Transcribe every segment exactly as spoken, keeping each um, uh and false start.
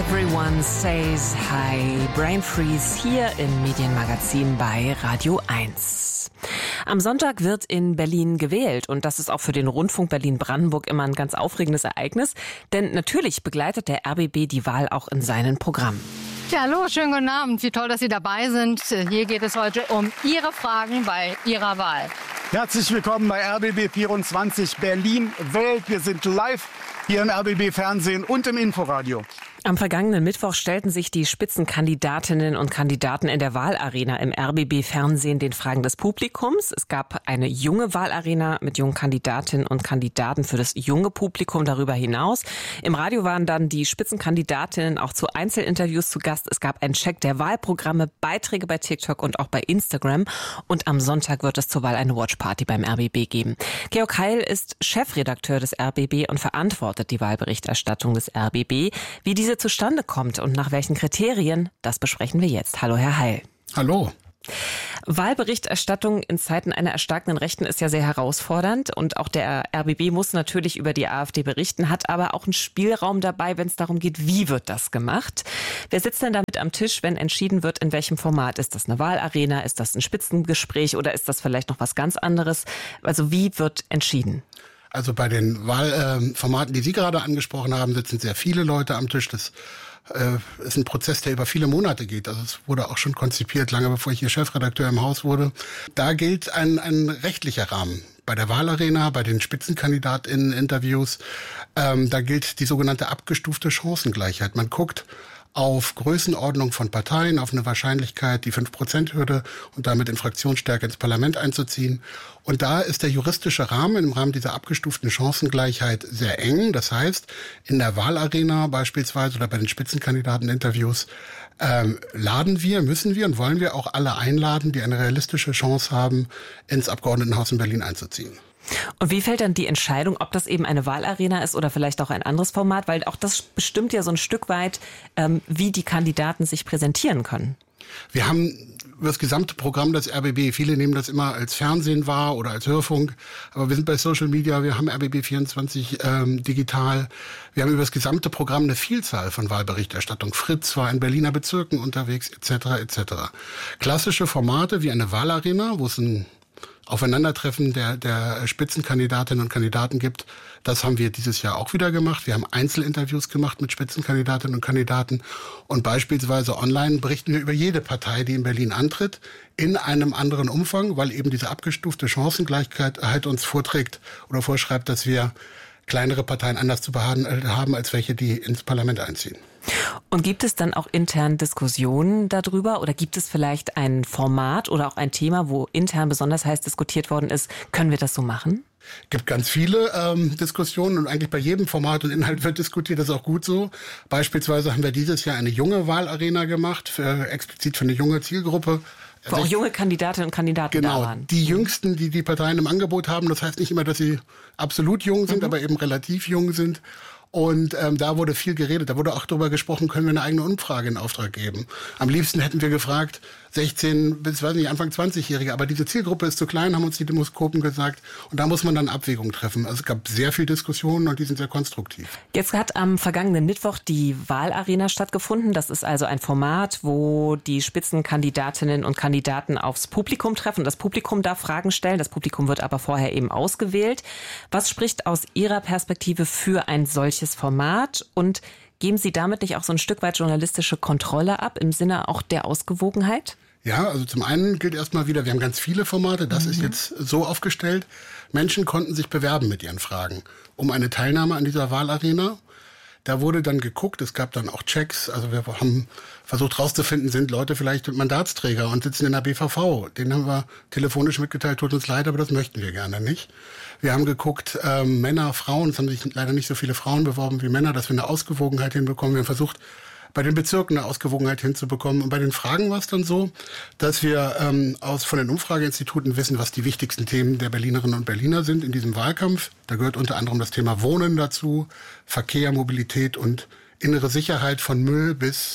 Everyone says hi. Brain Freeze hier im Medienmagazin bei Radio eins. Am Sonntag wird in Berlin gewählt und das ist auch für den Rundfunk Berlin-Brandenburg immer ein ganz aufregendes Ereignis, denn natürlich begleitet der R B B die Wahl auch in seinen Programmen. Ja, hallo, schönen guten Abend. Wie toll, dass Sie dabei sind. Hier geht es heute um Ihre Fragen bei Ihrer Wahl. Herzlich willkommen bei R B B vierundzwanzig Berlin wählt. Wir sind live hier im R B B Fernsehen und im Inforadio. Am vergangenen Mittwoch stellten sich die Spitzenkandidatinnen und Kandidaten in der Wahlarena im R B B Fernsehen den Fragen des Publikums. Es gab eine junge Wahlarena mit jungen Kandidatinnen und Kandidaten für das junge Publikum darüber hinaus. Im Radio waren dann die Spitzenkandidatinnen auch zu Einzelinterviews zu Gast. Es gab einen Check der Wahlprogramme, Beiträge bei TikTok und auch bei Instagram. Und am Sonntag wird es zur Wahl eine Watchparty beim R B B geben. Georg Heil ist Chefredakteur des R B B und verantwortet die Wahlberichterstattung des R B B. Wie diese zustande kommt und nach welchen Kriterien, das besprechen wir jetzt. Hallo, Herr Heil. Hallo. Wahlberichterstattung in Zeiten einer erstarkenden Rechten ist ja sehr herausfordernd und auch der R B B muss natürlich über die AfD berichten, hat aber auch einen Spielraum dabei, wenn es darum geht, wie wird das gemacht. Wer sitzt denn damit am Tisch, wenn entschieden wird, in welchem Format? Ist das eine Wahlarena, ist das ein Spitzengespräch oder ist das vielleicht noch was ganz anderes? Also wie wird entschieden? Also bei den Wahlformaten, die Sie gerade angesprochen haben, sitzen sehr viele Leute am Tisch. Das äh, ist ein Prozess, der über viele Monate geht. Also es wurde auch schon konzipiert, lange bevor ich hier Chefredakteur im Haus wurde. Da gilt ein, ein rechtlicher Rahmen. Bei der Wahlarena, bei den SpitzenkandidatInnen-Interviews, ähm, da gilt die sogenannte abgestufte Chancengleichheit. Man guckt auf Größenordnung von Parteien, auf eine Wahrscheinlichkeit, die fünf Prozent Hürde und damit in Fraktionsstärke ins Parlament einzuziehen. Und da ist der juristische Rahmen im Rahmen dieser abgestuften Chancengleichheit sehr eng. Das heißt, in der Wahlarena beispielsweise oder bei den Spitzenkandidateninterviews ähm, laden wir, müssen wir und wollen wir auch alle einladen, die eine realistische Chance haben, ins Abgeordnetenhaus in Berlin einzuziehen. Und wie fällt dann die Entscheidung, ob das eben eine Wahlarena ist oder vielleicht auch ein anderes Format? Weil auch das bestimmt ja so ein Stück weit, ähm, wie die Kandidaten sich präsentieren können. Wir haben über das gesamte Programm des R B B, viele nehmen das immer als Fernsehen wahr oder als Hörfunk, aber wir sind bei Social Media, wir haben R B B vierundzwanzig ähm, digital, wir haben über das gesamte Programm eine Vielzahl von Wahlberichterstattung. Fritz war in Berliner Bezirken unterwegs, et cetera et cetera. Klassische Formate wie eine Wahlarena, wo es ein Aufeinandertreffen der, der Spitzenkandidatinnen und Kandidaten gibt. Das haben wir dieses Jahr auch wieder gemacht. Wir haben Einzelinterviews gemacht mit Spitzenkandidatinnen und Kandidaten. Und beispielsweise online berichten wir über jede Partei, die in Berlin antritt, in einem anderen Umfang, weil eben diese abgestufte Chancengleichheit uns vorträgt oder vorschreibt, dass wir kleinere Parteien anders zu behandeln haben, als welche, die ins Parlament einziehen. Und gibt es dann auch intern Diskussionen darüber oder gibt es vielleicht ein Format oder auch ein Thema, wo intern besonders heiß diskutiert worden ist, können wir das so machen? Es gibt ganz viele ähm, Diskussionen und eigentlich bei jedem Format und Inhalt wird diskutiert, das ist auch gut so. Beispielsweise haben wir dieses Jahr eine junge Wahlarena gemacht, für, explizit für eine junge Zielgruppe. Wo auch junge Kandidatinnen und Kandidaten genau, da waren. Die Jüngsten, die die Parteien im Angebot haben. Das heißt nicht immer, dass sie absolut jung sind, mhm. aber eben relativ jung sind. Und ähm, da wurde viel geredet. Da wurde auch darüber gesprochen, können wir eine eigene Umfrage in Auftrag geben. Am liebsten hätten wir gefragt, sechzehn bis, weiß nicht, Anfang zwanzig-Jährige. Aber diese Zielgruppe ist zu klein, haben uns die Demoskopen gesagt. Und da muss man dann Abwägungen treffen. Also es gab sehr viel Diskussionen und die sind sehr konstruktiv. Jetzt hat am vergangenen Mittwoch die Wahlarena stattgefunden. Das ist also ein Format, wo die Spitzenkandidatinnen und Kandidaten aufs Publikum treffen. Das Publikum darf Fragen stellen. Das Publikum wird aber vorher eben ausgewählt. Was spricht aus Ihrer Perspektive für ein solches Format und geben Sie damit nicht auch so ein Stück weit journalistische Kontrolle ab im Sinne auch der Ausgewogenheit? Ja, also zum einen gilt erstmal wieder, wir haben ganz viele Formate, das mhm. ist jetzt so aufgestellt. Menschen konnten sich bewerben mit ihren Fragen um eine Teilnahme an dieser Wahlarena. Da wurde dann geguckt, es gab dann auch Checks, also wir haben versucht rauszufinden, sind Leute vielleicht Mandatsträger und sitzen in der B V V. Denen haben wir telefonisch mitgeteilt, tut uns leid, aber das möchten wir gerne nicht. Wir haben geguckt, äh, Männer, Frauen, es haben sich leider nicht so viele Frauen beworben wie Männer, dass wir eine Ausgewogenheit hinbekommen. Wir haben versucht, bei den Bezirken eine Ausgewogenheit hinzubekommen. Und bei den Fragen war es dann so, dass wir ähm, aus von den Umfrageinstituten wissen, was die wichtigsten Themen der Berlinerinnen und Berliner sind in diesem Wahlkampf. Da gehört unter anderem das Thema Wohnen dazu, Verkehr, Mobilität und innere Sicherheit von Müll bis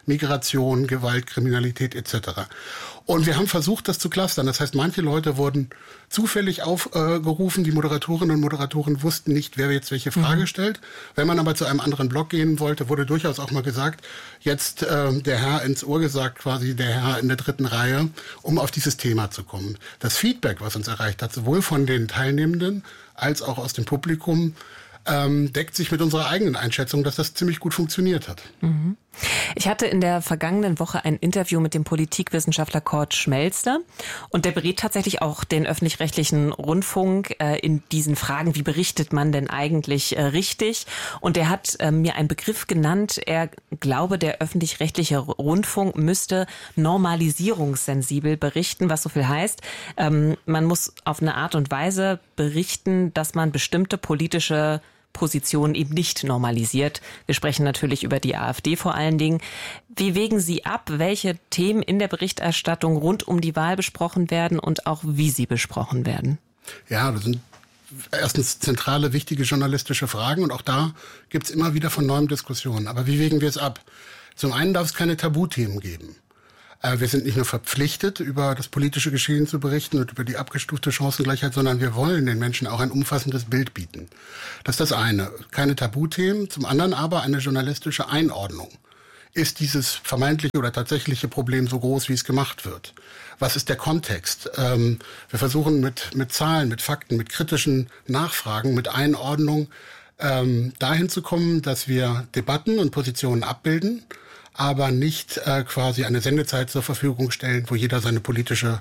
Migration, Gewalt, Kriminalität et cetera. Und wir haben versucht, das zu clustern. Das heißt, manche Leute wurden zufällig aufgerufen. Die Moderatorinnen und Moderatoren wussten nicht, wer jetzt welche Frage mhm. stellt. Wenn man aber zu einem anderen Blog gehen wollte, wurde durchaus auch mal gesagt, jetzt äh, der Herr ins Ohr gesagt, quasi der Herr in der dritten Reihe, um auf dieses Thema zu kommen. Das Feedback, was uns erreicht hat, sowohl von den Teilnehmenden als auch aus dem Publikum, ähm, deckt sich mit unserer eigenen Einschätzung, dass das ziemlich gut funktioniert hat. Mhm. Ich hatte in der vergangenen Woche ein Interview mit dem Politikwissenschaftler Kurt Schmelzler und der berät tatsächlich auch den öffentlich-rechtlichen Rundfunk äh, in diesen Fragen, wie berichtet man denn eigentlich äh, richtig? Und er hat äh, mir einen Begriff genannt, er glaube, der öffentlich-rechtliche Rundfunk müsste normalisierungssensibel berichten, was so viel heißt, ähm, man muss auf eine Art und Weise berichten, dass man bestimmte politische Position eben nicht normalisiert. Wir sprechen natürlich über die AfD vor allen Dingen. Wie wägen Sie ab, welche Themen in der Berichterstattung rund um die Wahl besprochen werden und auch wie sie besprochen werden? Ja, das sind erstens zentrale, wichtige journalistische Fragen und auch da gibt es immer wieder von neuem Diskussionen. Aber wie wägen wir es ab? Zum einen darf es keine Tabuthemen geben. Wir sind nicht nur verpflichtet, über das politische Geschehen zu berichten und über die abgestufte Chancengleichheit, sondern wir wollen den Menschen auch ein umfassendes Bild bieten. Das ist das eine. Keine Tabuthemen. Zum anderen aber eine journalistische Einordnung. Ist dieses vermeintliche oder tatsächliche Problem so groß, wie es gemacht wird? Was ist der Kontext? Ähm, wir versuchen mit, mit Zahlen, mit Fakten, mit kritischen Nachfragen, mit Einordnung ähm, dahin zu kommen, dass wir Debatten und Positionen abbilden, aber nicht äh, quasi eine Sendezeit zur Verfügung stellen, wo jeder seine politische,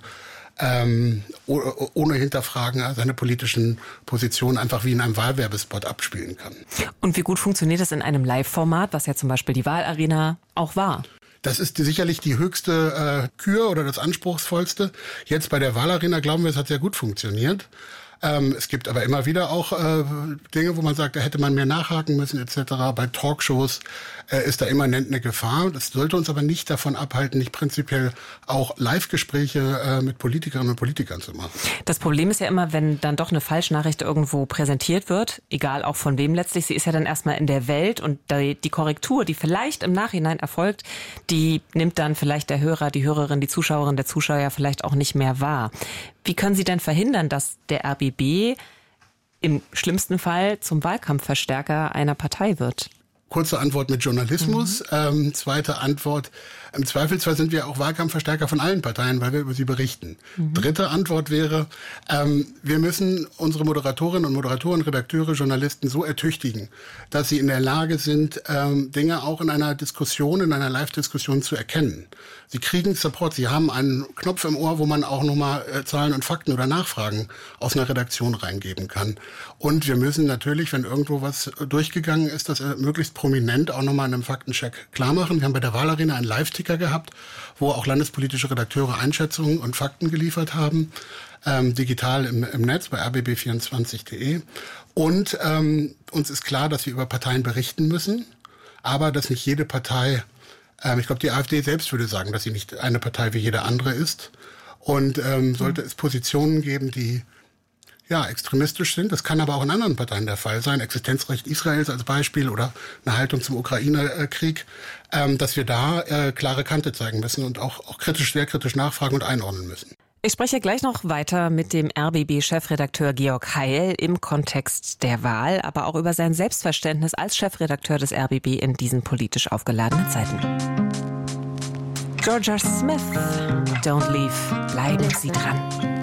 ähm, ohne Hinterfragen, seine politischen Positionen einfach wie in einem Wahlwerbespot abspielen kann. Und wie gut funktioniert das in einem Live-Format, was ja zum Beispiel die Wahlarena auch war? Das ist sicherlich die höchste äh, Kür oder das anspruchsvollste. Jetzt bei der Wahlarena glauben wir, es hat sehr gut funktioniert. Ähm, es gibt aber immer wieder auch äh, Dinge, wo man sagt, da hätte man mehr nachhaken müssen et cetera. Bei Talkshows äh, ist da immanent eine Gefahr. Das sollte uns aber nicht davon abhalten, nicht prinzipiell auch Live-Gespräche äh, mit Politikerinnen und Politikern zu machen. Das Problem ist ja immer, wenn dann doch eine Falschnachricht irgendwo präsentiert wird, egal auch von wem letztlich, sie ist ja dann erstmal in der Welt und die, die Korrektur, die vielleicht im Nachhinein erfolgt, die nimmt dann vielleicht der Hörer, die Hörerin, die Zuschauerin, der Zuschauer vielleicht auch nicht mehr wahr. Wie können Sie denn verhindern, dass der R B B im schlimmsten Fall zum Wahlkampfverstärker einer Partei wird? Kurze Antwort mit Journalismus. Mhm. Ähm, zweite Antwort, im Zweifelsfall sind wir auch Wahlkampfverstärker von allen Parteien, weil wir über sie berichten. Mhm. Dritte Antwort wäre, ähm, wir müssen unsere Moderatorinnen und Moderatoren, Redakteure, Journalisten so ertüchtigen, dass sie in der Lage sind, ähm, Dinge auch in einer Diskussion, in einer Live-Diskussion zu erkennen. Sie kriegen Support, sie haben einen Knopf im Ohr, wo man auch nochmal äh, Zahlen und Fakten oder Nachfragen aus einer Redaktion reingeben kann. Und wir müssen natürlich, wenn irgendwo was durchgegangen ist, das äh, möglichst prominent auch nochmal in einem Faktencheck klar machen. Wir haben bei der Wahlarena einen Live-Ticker gehabt, wo auch landespolitische Redakteure Einschätzungen und Fakten geliefert haben, ähm, digital im, im Netz bei r b b vierundzwanzig punkt d e. Und ähm, uns ist klar, dass wir über Parteien berichten müssen, aber dass nicht jede Partei, ähm, ich glaube, die AfD selbst würde sagen, dass sie nicht eine Partei wie jede andere ist. Und ähm, sollte es Positionen geben, die ja, extremistisch sind. Das kann aber auch in anderen Parteien der Fall sein. Existenzrecht Israels als Beispiel oder eine Haltung zum Ukraine-Krieg, ähm, dass wir da äh, klare Kante zeigen müssen und auch, auch kritisch, sehr kritisch nachfragen und einordnen müssen. Ich spreche gleich noch weiter mit dem R B B-Chefredakteur Georg Heil im Kontext der Wahl, aber auch über sein Selbstverständnis als Chefredakteur des R B B in diesen politisch aufgeladenen Zeiten. Georgia Smith, Don't Leave, bleiben Sie dran.